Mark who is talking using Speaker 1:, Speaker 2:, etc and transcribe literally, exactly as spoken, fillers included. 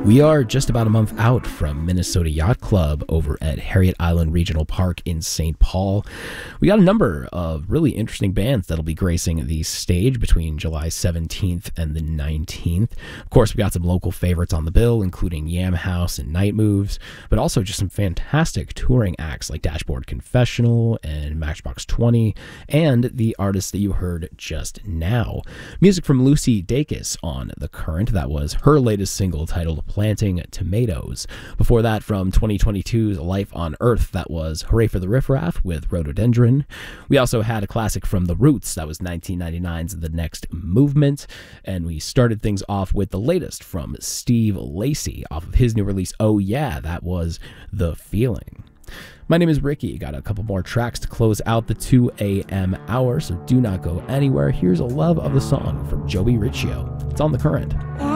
Speaker 1: We are just about a month out from Minnesota Yacht Club over at Harriet Island Regional Park in Saint Paul. We got a number of really interesting bands that'll be gracing the stage between July seventeenth and the nineteenth. Of course, we got some local favorites on the bill, including Yam House and Night Moves, but also just some fantastic touring acts like Dashboard Confessional and Matchbox twenty, and the artists that you heard just now. Music from Lucy Dacus on The Current. That was her latest single titled Planting Tomatoes. Before that, from twenty twenty-two's Life on Earth, that was Hooray for the Riff Raff with Rhododendron. We also had a classic from The Roots, that was nineteen ninety-nine's The Next Movement. And we started things off with the latest from Steve Lacy off of his new release, Oh Yeah, that was The Feeling. My name is Ricky. Got a couple more tracks to close out the two a.m. hour, so do not go anywhere. Here's a love of the song from Joey Riccio. It's on The Current.